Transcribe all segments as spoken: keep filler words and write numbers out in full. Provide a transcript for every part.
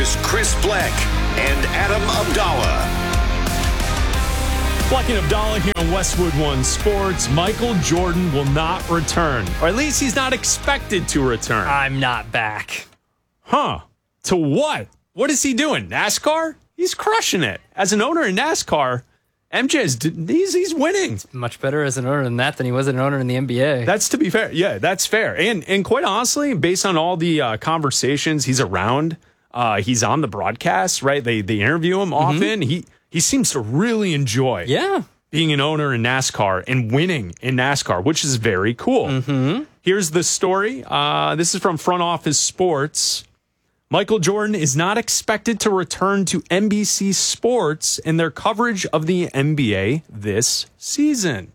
Here's Chris Bleck and Adam Abdallah. Bleck and Abdallah here on Westwood One Sports. Michael Jordan will not return, or at least he's not expected to return. I'm not back. Huh? To what? What is he doing? NASCAR? He's crushing it. As an owner in NASCAR, M J is he's, he's winning. Much better as an owner than that than he was an owner in the N B A. That's to be fair. Yeah, that's fair. And and quite honestly, based on all the uh, conversations he's around, uh, he's on the broadcast, right? They they interview him often. Mm-hmm. He he seems to really enjoy yeah. being an owner in NASCAR and winning in NASCAR, which is very cool. Mm-hmm. Here's the story. Uh, this is from Front Office Sports. Michael Jordan is not expected to return to N B C Sports in their coverage of the N B A this season.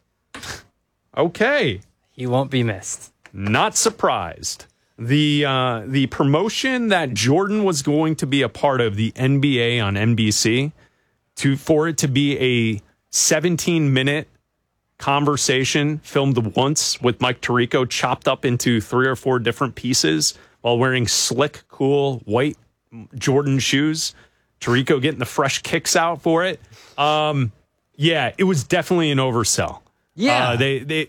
Okay. He won't be missed. Not surprised. The uh, the promotion that Jordan was going to be a part of, the N B A on N B C, to for it to be a seventeen-minute conversation filmed once with Mike Tirico, chopped up into three or four different pieces while wearing slick, cool, white Jordan shoes. Tirico getting the fresh kicks out for it. Um, yeah, it was definitely an oversell. Yeah. Uh, they, they,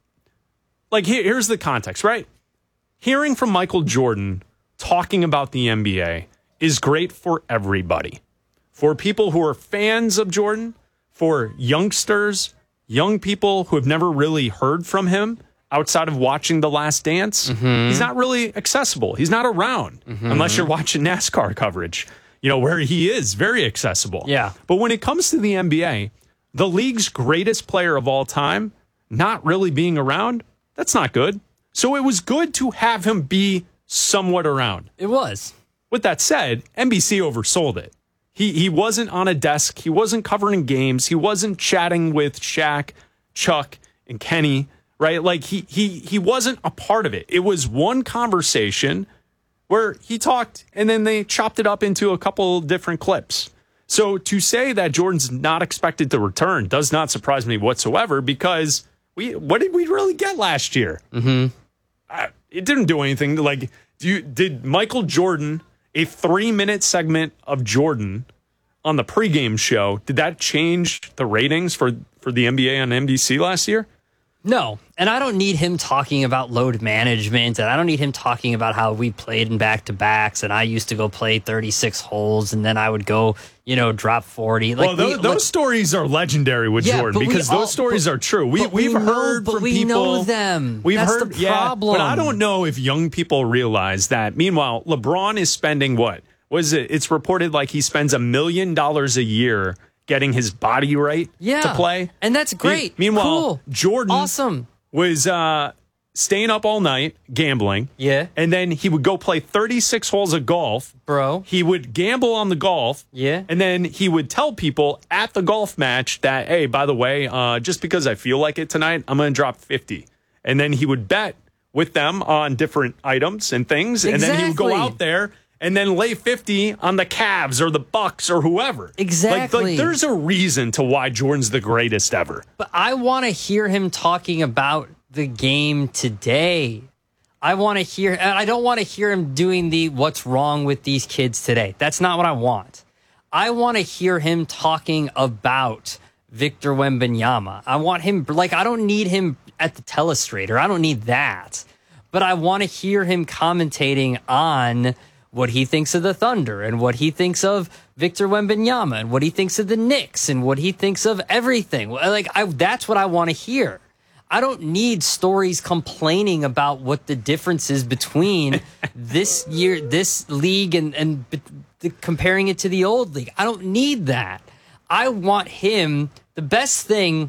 like, here, here's the context, right? Hearing from Michael Jordan talking about the N B A is great for everybody. For people who are fans of Jordan, for youngsters, young people who have never really heard from him, outside of watching The Last Dance, mm-hmm. he's not really accessible. He's not around mm-hmm. unless you're watching NASCAR coverage, you know, where he is very accessible. Yeah. But when it comes to the N B A, the league's greatest player of all time, not really being around, that's not good. So it was good to have him be somewhat around. It was. With that said, N B C oversold it. He he wasn't on a desk. He wasn't covering games. He wasn't chatting with Shaq, Chuck, and Kenny. Right? Like he he he wasn't a part of it. It was one conversation where he talked and then they chopped it up into a couple different clips. So to say that Jordan's not expected to return does not surprise me whatsoever, because we what did we really get last year? Mm-hmm. Uh, it didn't do anything. Like, do you, did Michael Jordan, a three-minute segment of Jordan on the pregame show, did that change the ratings for, for the N B A on N B C last year? No, and I don't need him talking about load management, and I don't need him talking about how we played in back-to-backs, and I used to go play thirty-six holes, and then I would go, you know, drop forty. Like, well, those, we, those like, stories are legendary with yeah, Jordan, because all, those stories but, are true. We, we've we heard know, from but we people. know them. We've That's heard, the problem. Yeah, but I don't know if young people realize that. Meanwhile, LeBron is spending what? Was it? It's reported like he spends a million dollars a year getting his body right yeah, to play. And that's great. Me- meanwhile, cool. Jordan awesome. was uh, staying up all night, gambling. Yeah. And then he would go play thirty-six holes of golf. Bro. He would gamble on the golf. Yeah. And then he would tell people at the golf match that, hey, by the way, uh, just because I feel like it tonight, I'm going to drop fifty. And then he would bet with them on different items and things. Exactly. And then he would go out there and then lay fifty on the Cavs or the Bucks or whoever. Exactly. Like, like there's a reason to why Jordan's the greatest ever. But I want to hear him talking about the game today. I want to hear, and I don't want to hear him doing the what's wrong with these kids today. That's not what I want. I want to hear him talking about Victor Wembanyama. I want him, like, I don't need him at the telestrator. I don't need that. But I want to hear him commentating on what he thinks of the Thunder and what he thinks of Victor Wembanyama and what he thinks of the Knicks and what he thinks of everything. Like, I, that's what I want to hear. I don't need stories complaining about what the difference is between this year, this league, and, and b- the, comparing it to the old league. I don't need that. I want him. The best thing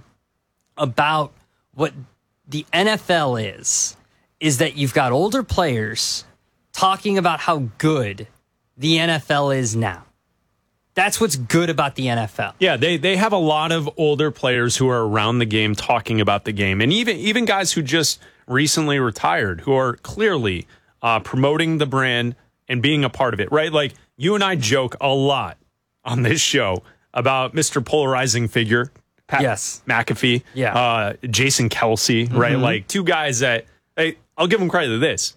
about what the N F L is, is that you've got older players talking about how good the N F L is now. That's what's good about the N F L. Yeah, they they have a lot of older players who are around the game talking about the game. And even even guys who just recently retired who are clearly uh, promoting the brand and being a part of it, right? Like, you and I joke a lot on this show about Mister Polarizing Figure, Pat yes. McAfee, yeah. uh, Jason Kelsey, mm-hmm. right? Like, two guys that, hey, I'll give them credit to this.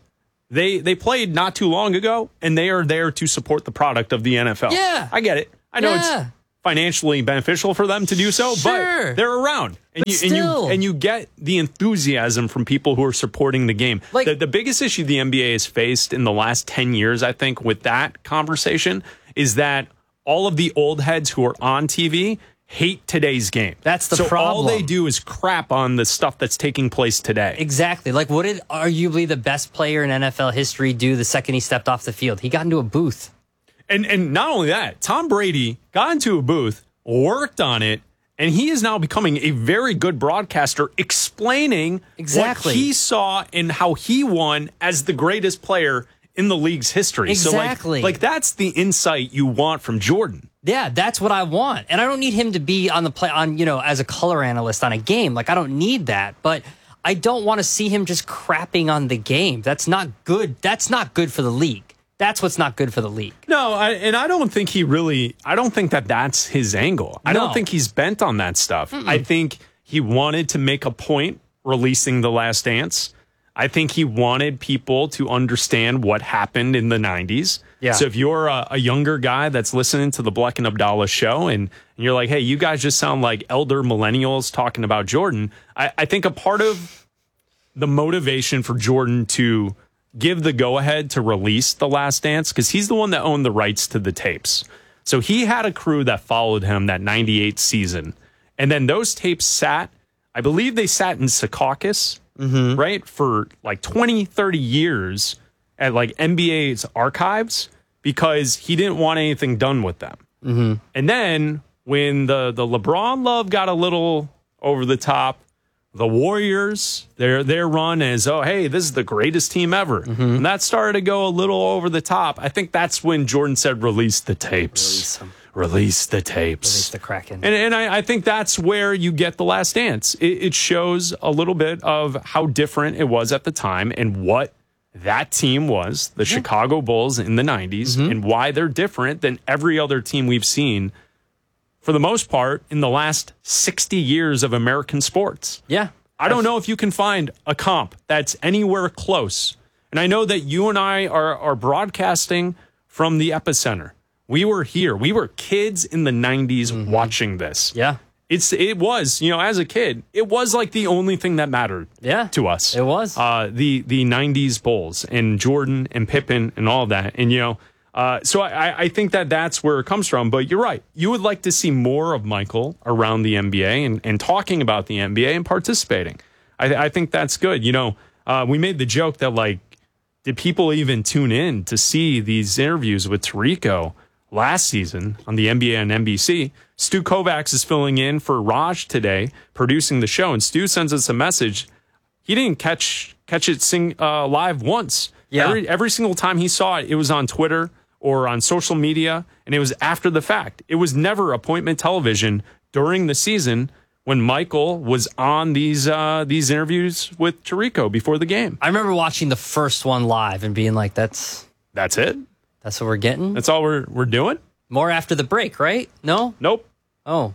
They they played not too long ago, and they are there to support the product of the N F L. Yeah. I get it. I know Yeah. it's financially beneficial for them to do so, Sure. but they're around. And But you, still. and you and you get the enthusiasm from people who are supporting the game. Like- the, the biggest issue the N B A has faced in the last ten years, I think, with that conversation is that all of the old heads who are on T V hate today's game. That's the so problem. all they do is crap on the stuff that's taking place today. Exactly. Like, what did arguably the best player in N F L history do the second he stepped off the field? He got into a booth. And and not only that, Tom Brady got into a booth, worked on it, and he is now becoming a very good broadcaster, explaining Exactly. what he saw and how he won as the greatest player in the league's history. Exactly. So like, like that's the insight you want from Jordan. Yeah, that's what I want. And I don't need him to be on the play on, you know, as a color analyst on a game. Like, I don't need that. But I don't want to see him just crapping on the game. That's not good. That's not good for the league. That's what's not good for the league. No, I, and I don't think he really, I don't think that that's his angle. I No. don't think he's bent on that stuff. I think he wanted to make a point releasing The Last Dance. I think he wanted people to understand what happened in the nineties. Yeah. So if you're a, a younger guy that's listening to the Bleck and Abdallah show and, and you're like, hey, you guys just sound like elder millennials talking about Jordan, I, I think a part of the motivation for Jordan to give the go-ahead to release The Last Dance, because he's the one that owned the rights to the tapes. So he had a crew that followed him that ninety-eight season. And then those tapes sat, I believe they sat in Secaucus, right, for like twenty, thirty years at like N B A's archives because he didn't want anything done with them. Mm-hmm. And then when the, the LeBron love got a little over the top, the Warriors, their their run is, oh, hey, this is the greatest team ever. Mm-hmm. And that started to go a little over the top. I think that's when Jordan said, release the tapes. Release them. Release the tapes. Release the Kraken. And, and I, I think that's where you get The Last Dance. It, it shows a little bit of how different it was at the time and what that team was, the Chicago Bulls in the nineties, Mm-hmm. and why they're different than every other team we've seen for the most part in the last sixty years of American sports. Yeah. I don't know if you can find a comp that's anywhere close. And I know that you and I are, are broadcasting from the epicenter. We were here. We were kids in the nineties watching this. Yeah. It's it was, you know, as a kid, it was like the only thing that mattered Yeah. to us. It was. Uh, the the nineties Bulls and Jordan and Pippen and all of that. And, you know, uh, so I, I think that that's where it comes from. But you're right. You would like to see more of Michael around the N B A and, and talking about the N B A and participating. I, I think that's good. You know, uh, we made the joke that, like, did people even tune in to see these interviews with Tirico last season on the N B A and N B C? Stu Kovacs is filling in for Raj today, producing the show, and Stu sends us a message. He didn't catch catch it sing uh, live once. Yeah. Every, every single time he saw it, it was on Twitter or on social media, and it was after the fact. It was never appointment television during the season when Michael was on these uh, these interviews with Tirico before the game. I remember watching the first one live and being like, that's That's it. that's what we're getting. That's all we're we're doing. More after the break, right? No? Nope. Oh.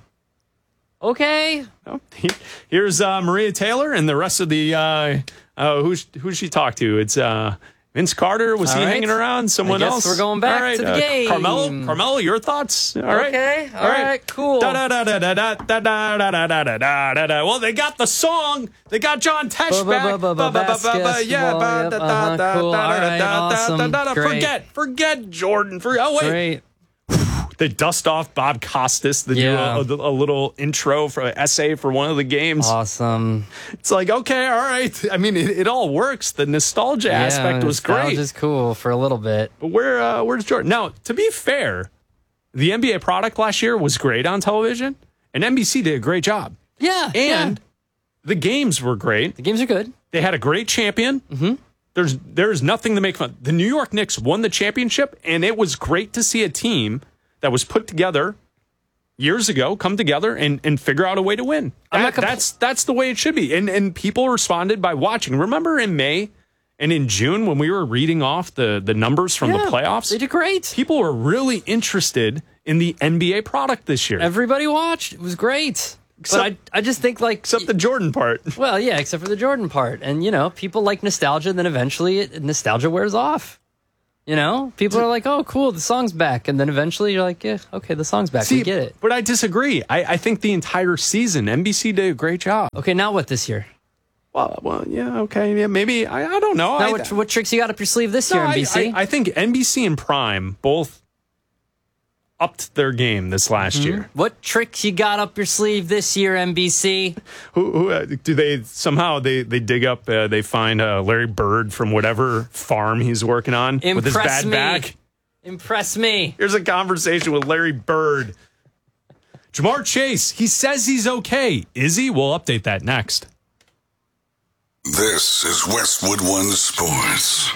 Okay. No. Here's uh, Maria Taylor and the rest of the uh, uh, who's who she talked to. It's uh, Vince Carter. Was All he right. hanging around? Someone I guess else? we're going back All right. to the uh, game. Carmelo, Carmelo, your thoughts? All right. Okay. All right. Cool. Da, da, da, da, da, da, da, da, da, da, da, da, da, da. Well, they got the song. They got John Tesh Ba, ba, back. ba, ba, ba, Ba, ba, ba, ba, ba, Yeah. basketball, ba, yep, da, da, uh-huh, da, cool. da, All da, right, da, da, awesome, da, da. great. Forget, forget Jordan. For oh wait, Great. they dust off Bob Costas. They Yeah. do a, a, a little intro for an essay for one of the games. Awesome. It's like, okay, all right. I mean, it, it all works. The nostalgia aspect was great. Just cool for a little bit. But where uh, where's Jordan? Now, to be fair, the N B A product last year was great on television, and N B C did a great job. Yeah. And yeah. the games were great. The games are good. They had a great champion. Mm-hmm. There's there's nothing to make fun. The New York Knicks won the championship, and it was great to see a team that was put together years ago come together and, and figure out a way to win. I'm That- not compl- that's that's the way it should be. And and people responded by watching. Remember in May and in June when we were reading off the, the numbers from Yeah, the playoffs? They did great. People were really interested in the N B A product this year. Everybody watched. It was great. but I, I just think like except the Jordan part. Well, yeah, except for the Jordan part, and you know, people like nostalgia. Then eventually, it, nostalgia wears off. You know, people are like, "Oh, cool, the song's back," and then eventually, you're like, "Yeah, okay, the song's back. See, we get it." But I disagree. I, I think the entire season, N B C did a great job. Okay, now what this year? Well, well, yeah, okay, yeah, maybe. I, I don't know. Now, I, what, what tricks you got up your sleeve this no, year, N B C? I, I, I think N B C and Prime both upped their game this last mm-hmm. year. What tricks you got up your sleeve this year, N B C? Who, who uh, do they somehow they they dig up? Uh, they find uh, Larry Bird from whatever farm he's working on Impress with his bad me. back. Impress me. Here's a conversation with Larry Bird. Jamar Chase. He says he's okay. Is he? We'll update that next. This is Westwood One Sports.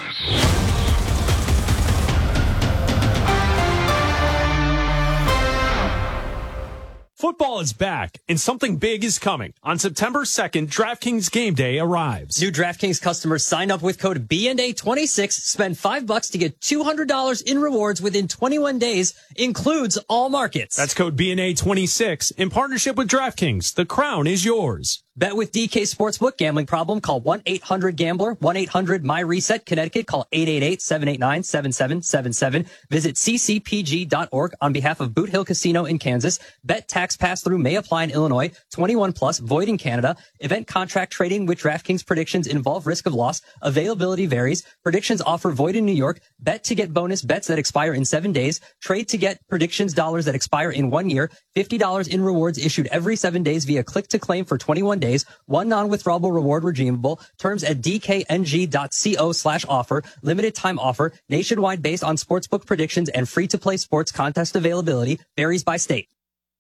Football is back, and something big is coming. On September second, DraftKings Game Day arrives. New DraftKings customers sign up with code B N A twenty-six, spend five bucks to get two hundred dollars in rewards within twenty-one days, includes all markets. That's code B N A twenty-six in partnership with DraftKings. The crown is yours. Bet with D K Sportsbook. Gambling problem? Call one eight hundred gambler. one eight hundred my reset. Connecticut. Call eight eight eight, seven eight nine, seven seven seven seven. Visit c c p g dot org on behalf of Boot Hill Casino in Kansas. Bet tax pass-through may apply in Illinois. twenty-one plus. Void in Canada. Event contract trading with DraftKings predictions involve risk of loss. Availability varies. Predictions offer void in New York. Bet to get bonus bets that expire in seven days. Trade to get predictions dollars that expire in one year. fifty dollars in rewards issued every seven days via click to claim for twenty-one days. One non-withdrawable reward redeemable. Terms at dkng.co slash offer. Limited time offer. Nationwide based on sportsbook predictions and free-to-play sports contest availability. Varies by state.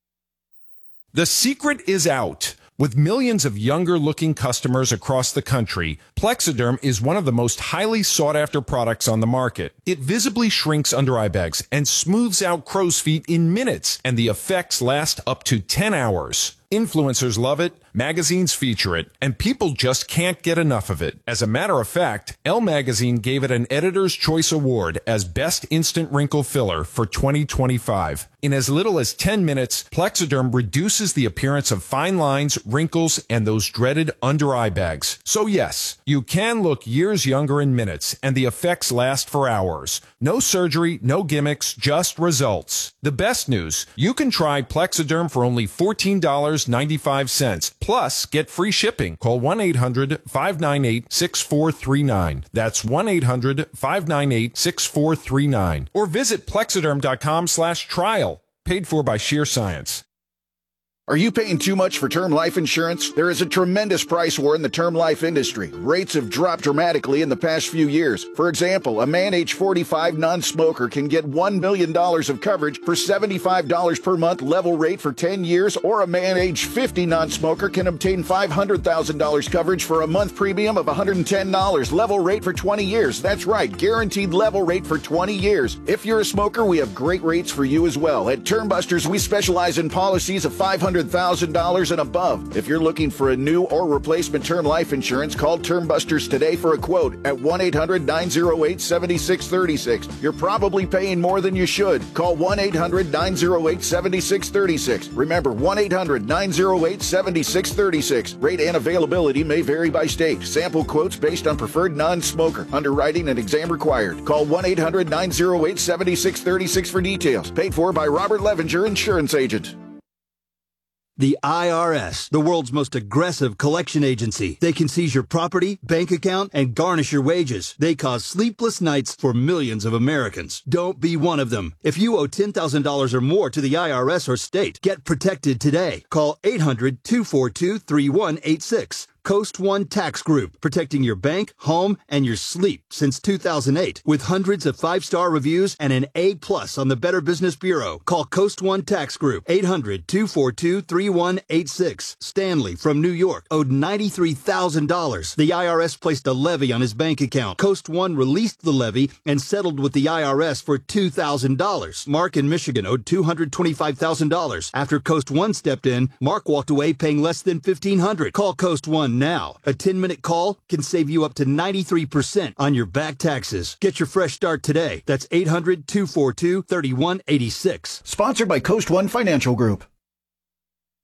The secret is out. With millions of younger-looking customers across the country, Plexiderm is one of the most highly sought-after products on the market. It visibly shrinks under-eye bags and smooths out crow's feet in minutes, and the effects last up to ten hours. Influencers love it, magazines feature it, and people just can't get enough of it. As a matter of fact, Elle Magazine gave it an Editor's Choice Award as Best Instant Wrinkle Filler for twenty twenty-five. In as little as ten minutes, Plexiderm reduces the appearance of fine lines, wrinkles, and those dreaded under-eye bags. So yes, you can look years younger in minutes, and the effects last for hours. No surgery, no gimmicks, just results. The best news, you can try Plexiderm for only fourteen dollars and ninety-five cents. Plus, get free shipping. Call one eight hundred, five nine eight, six four three nine. That's one eight hundred, five nine eight, six four three nine. Or visit plexiderm.com slash trial. Paid for by Sheer Science. Are you paying too much for term life insurance? There is a tremendous price war in the term life industry. Rates have dropped dramatically in the past few years. For example, a man age forty-five non-smoker can get one million dollars of coverage for seventy-five dollars per month level rate for ten years, or a man age fifty non-smoker can obtain five hundred thousand dollars coverage for a month premium of one hundred ten dollars level rate for twenty years. That's right, guaranteed level rate for twenty years. If you're a smoker, we have great rates for you as well. At Term Busters, we specialize in policies of five hundred thousand dollars and above. If you're looking for a new or replacement term life insurance, call Term Busters today for a quote at one eight hundred, nine oh eight, seven six three six. You're probably paying more than you should. Call one eight hundred, nine oh eight, seven six three six. Remember, one eight hundred, nine oh eight, seven six three six. Rate and availability may vary by state. Sample quotes based on preferred non-smoker. Underwriting and exam required. Call one eight hundred, nine oh eight, seven six three six for details. Paid for by Robert Levenger, Insurance Agent. The I R S, the world's most aggressive collection agency. They can seize your property, bank account, and garnish your wages. They cause sleepless nights for millions of Americans. Don't be one of them. If you owe ten thousand dollars or more to the I R S or state, get protected today. Call eight hundred, two four two, three one eight six. Coast One Tax Group, protecting your bank, home, and your sleep since two thousand eight. With hundreds of five-star reviews and an A plus on the Better Business Bureau. Call Coast One Tax Group, eight hundred, two four two, three one eight six. Stanley from New York owed ninety-three thousand dollars. The I R S placed a levy on his bank account. Coast One released the levy and settled with the I R S for two thousand dollars. Mark in Michigan owed two hundred twenty-five thousand dollars. After Coast One stepped in, Mark walked away paying less than fifteen hundred dollars. Call Coast One now. A ten-minute call can save you up to ninety-three percent on your back taxes. Get your fresh start today. That's eight hundred, two four two, three one eight six. Sponsored by Coast One Financial Group.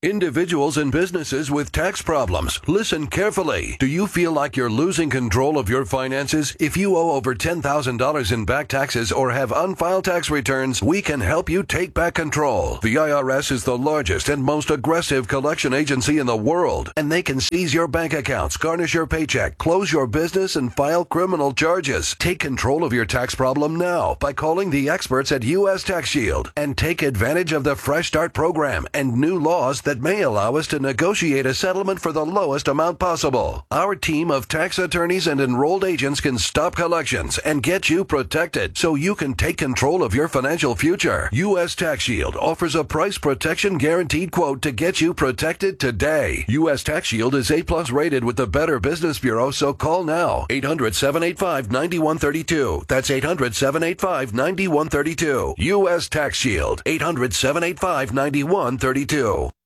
Individuals and businesses with tax problems, listen carefully. Do you feel like you're losing control of your finances? If you owe over ten thousand dollars in back taxes or have unfiled tax returns, we can help you take back control. The I R S is the largest and most aggressive collection agency in the world, and they can seize your bank accounts, garnish your paycheck, close your business, and file criminal charges. Take control of your tax problem now by calling the experts at U S Tax Shield and take advantage of the Fresh Start program and new laws that may allow us to negotiate a settlement for the lowest amount possible. Our team of tax attorneys and enrolled agents can stop collections and get you protected so you can take control of your financial future. U S Tax Shield offers a price protection guaranteed quote to get you protected today. U S Tax Shield is A plus rated with the Better Business Bureau, so call now. eight hundred, seven eight five, nine one three two. That's eight hundred, seven eight five, nine one three two. U S Tax Shield. eight hundred, seven eight five, nine one three two.